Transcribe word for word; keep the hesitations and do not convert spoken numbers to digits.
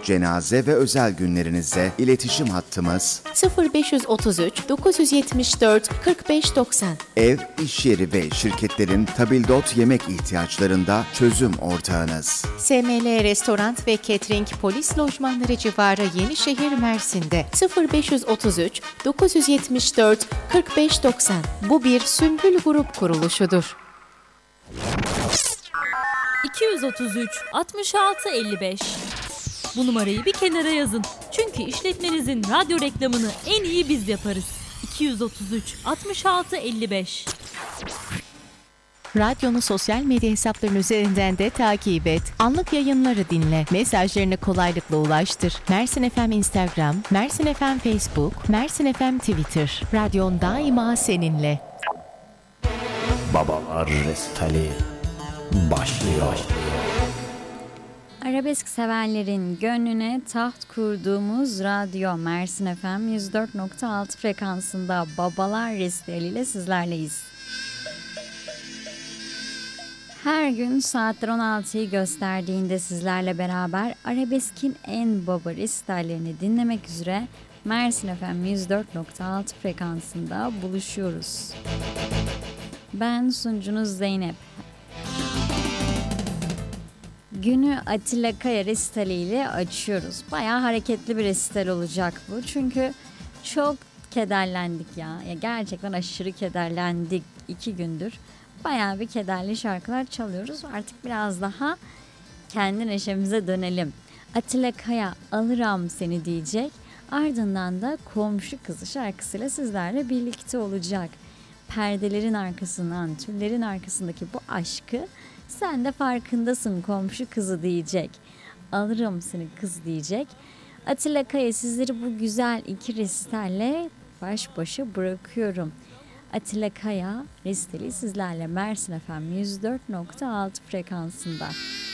Cenaze ve özel günlerinizde iletişim hattımız sıfır beş otuz üç dokuz yetmiş dört kırk beş doksan. ev, iş yeri ve şirketlerin tabildot yemek ihtiyaçlarında çözüm ortağınız. S M L Restoran ve Catering Polis Lojmanları civarı Yenişehir, Mersin'de sıfır beş otuz üç dokuz yetmiş dört kırk beş doksan. Bu bir Sümbül Grup kuruluşudur. iki yüz otuz üç altmış altı elli beş. Bu numarayı bir kenara yazın. Çünkü işletmenizin radyo reklamını en iyi biz yaparız. iki yüz otuz üç altmış altı elli beş. Radyonu sosyal medya hesaplarının üzerinden de takip et. Anlık yayınları dinle. Mesajlarını kolaylıkla ulaştır. Mersin F M Instagram, Mersin F M Facebook, Mersin F M Twitter. Radyon daima seninle. Babalar Restali başlıyor. Arabesk severlerin gönlüne taht kurduğumuz radyo Mersin F M yüz dört nokta altı frekansında Babalar Restali ile sizlerleyiz. Her gün saatler on altıyı gösterdiğinde sizlerle beraber Arabesk'in en baba restallerini dinlemek üzere Mersin F M yüz dört nokta altı frekansında buluşuyoruz. Ben sunucunuz Zeynep. Günü Atilla Kaya resitali ile açıyoruz. Bayağı hareketli bir resital olacak bu. Çünkü çok kederlendik ya. ya. Gerçekten aşırı kederlendik iki gündür. Bayağı bir kederli şarkılar çalıyoruz. Artık biraz daha kendi neşemize dönelim. Atilla Kaya alırım seni diyecek. Ardından da Komşu Kızı şarkısıyla sizlerle birlikte olacak. Perdelerin arkasından, tüllerin arkasındaki bu aşkı sen de farkındasın komşu kızı diyecek. Alırım seni kız diyecek. Atilla Kaya sizleri bu güzel iki resitalle baş başa bırakıyorum. Atilla Kaya resitali sizlerle Mersin F M yüz dört nokta altı frekansında.